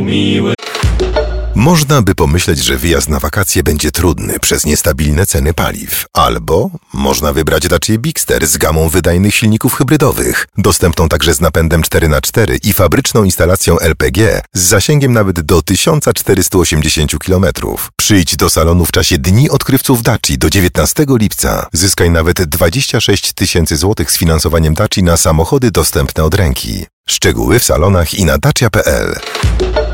miły. Można by pomyśleć, że wyjazd na wakacje będzie trudny przez niestabilne ceny paliw. Albo można wybrać Dacia Bigster z gamą wydajnych silników hybrydowych, dostępną także z napędem 4x4 i fabryczną instalacją LPG z zasięgiem nawet do 1480 km. Przyjdź do salonu w czasie Dni Odkrywców Daci do 19 lipca. Zyskaj nawet 26 000 złotych z finansowaniem Daci na samochody dostępne od ręki. Szczegóły w salonach i na dacia.pl.